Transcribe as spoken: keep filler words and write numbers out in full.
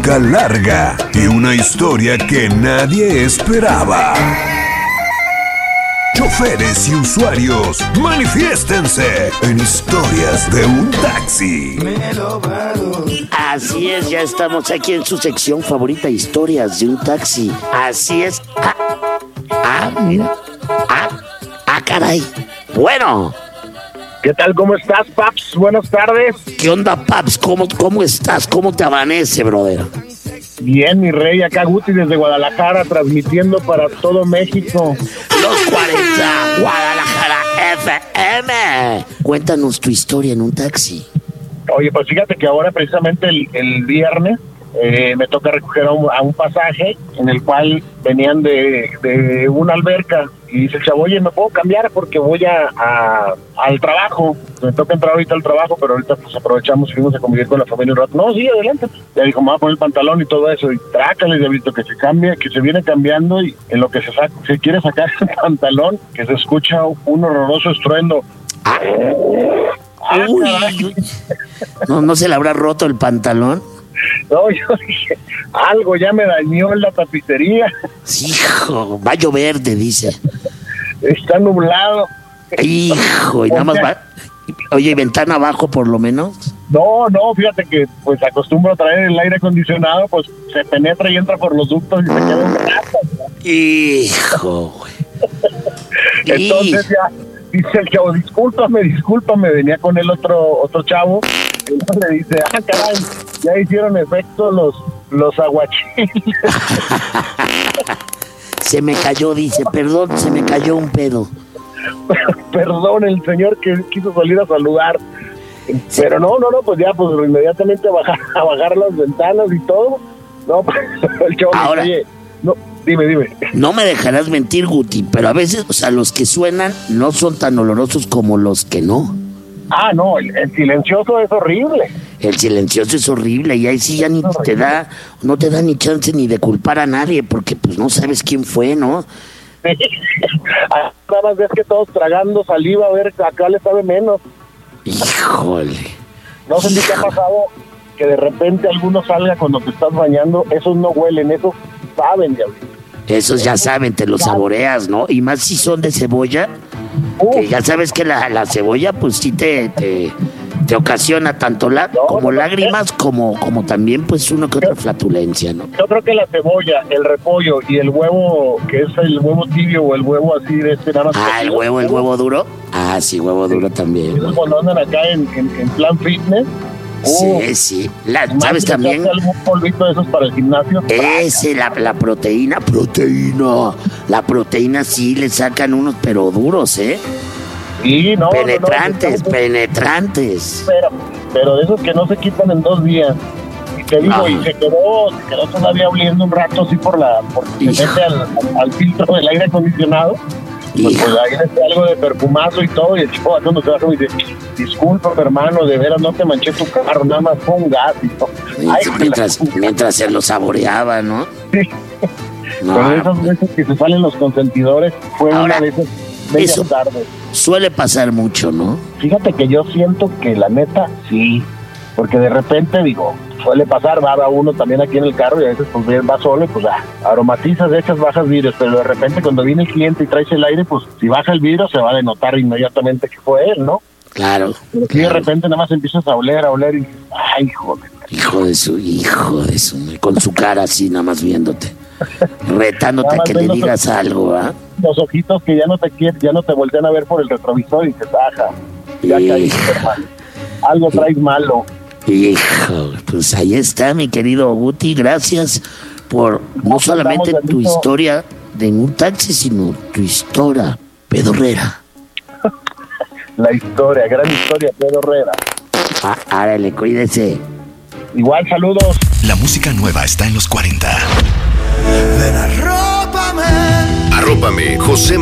boca larga y una historia que nadie esperaba. Choferes y usuarios, manifiéstense en Historias de un Taxi. Así es, ya estamos aquí en su sección favorita, Historias de un Taxi. Así es. Ah, ah, mira. Ah, ah, caray. Bueno. ¿Qué tal? ¿Cómo estás, Paps? Buenas tardes. ¿Qué onda, Paps? ¿Cómo, cómo estás? ¿Cómo te amanece, brother? Bien, mi rey, acá Guti desde Guadalajara, transmitiendo para todo México. Los cuarenta, Guadalajara F M. Cuéntanos tu historia en un taxi. Oye, pues fíjate que ahora precisamente el, el viernes eh, me toca recoger a un, a un pasaje en el cual venían de, de una alberca y dice el chavo, oye, ¿me puedo cambiar? Porque voy a, a al trabajo. Me toca entrar ahorita al trabajo, pero ahorita pues aprovechamos y fuimos a convivir con la familia un rato. No, sí, adelante. Ya dijo, me voy a poner el pantalón y todo eso. Y trácale, diablito, que se cambie, que se viene cambiando y en lo que se saca, se quiere sacar el pantalón, que se escucha un horroroso estruendo. Ah. Ah, uy, uy. No, ¿no se le habrá roto el pantalón? No, yo dije, algo ya me dañó en la tapicería. Hijo, va a llover, te dice. Está nublado. Hijo, y nada más va. Oye, ¿y ventana abajo por lo menos? No, no, fíjate que pues acostumbro a traer el aire acondicionado, pues se penetra y entra por los ductos y se queda un rato. Hijo, güey. Entonces ya dice el chavo, discúlpame, discúlpame, venía con el otro otro chavo, y entonces le dice, ah, caray, ya hicieron efecto los, los aguachiles. Se me cayó, dice, perdón, se me cayó un pedo. Perdón, el señor que quiso salir a saludar. Pero no, no, no, pues ya, pues inmediatamente a bajar, a bajar las ventanas y todo. No, pues el chavo ahora, dice, oye, no, dime, dime. No me dejarás mentir, Guti, pero a veces, o sea, los que suenan no son tan olorosos como los que no. Ah, no, el, el silencioso es horrible. El silencioso es horrible y ahí sí ya ni te da, no te da ni chance ni de culpar a nadie porque pues no sabes quién fue, ¿no? Sí. Nada más ves que todos tragando saliva, a ver, acá le sabe menos. Híjole. No sé si te ha pasado que de repente alguno salga cuando te estás bañando, esos no huelen, esos saben, diablito. Esos ya saben, te los saboreas, ¿no? Y más si son de cebolla, uh. que ya sabes que la, la cebolla pues sí te, te, te ocasiona tanto la, no, como no, lágrimas no. como como también pues uno que otra flatulencia, ¿no? Yo creo que la cebolla, el repollo y el huevo, que es el huevo tibio o el huevo así de este nada más. Ah, el huevo, el huevo duro. Ah, sí, huevo sí. duro también. ¿No? Cuando andan acá en, en, en plan fitness. Uh, sí, sí. La, ¿Sabes también? ¿Algún polvito de esos para el gimnasio? Ese, la, la proteína, proteína. La proteína sí le sacan unos, pero duros, ¿eh? Sí, no. Penetrantes, no, no, penetrantes. Pero, pero de esos que no se quitan en dos días. Y te digo, ah. y se quedó, se quedó todavía oliendo un rato así por la, porque se mete al, al filtro del aire acondicionado. Pues, pues ahí está algo de perfumazo y todo, y el chico cuando se baja me dice, disculpa hermano, de veras no te manché tu carro, nada más fue un gas y todo. Ay, mientras, mientras se lo saboreaba, ¿no? Sí. No. Pero esas veces que se salen los consentidores fue ahora, una de esas bellas tardes. Suele pasar mucho, ¿no? Fíjate que yo siento que la neta, sí, porque de repente digo, suele pasar, va, va uno también aquí en el carro y a veces pues va solo y pues ah, aromatizas, echas, bajas vidrios, pero de repente cuando viene el cliente y traes el aire, pues si baja el vidrio se va a denotar inmediatamente que fue él, ¿no? Claro. Pero si claro. de repente nada más empiezas a oler, a oler y ay, hijo de... Hijo de su, hijo de su, con su cara así nada más viéndote, retándote a que le digas los, algo, ¿ah? ¿eh? Los ojitos que ya no te quieren, ya no te voltean a ver por el retrovisor y te baja. Ya caíste mal. Algo traes malo. Hijo, pues ahí está, mi querido Guti, gracias por no solamente tu historia de un taxi, sino tu historia pedorrera. La historia, gran historia pedorrera. Ah, árale, cuídese. Igual, saludos. La música nueva está en los cuarenta. Ven, arrópame. Arrópame, José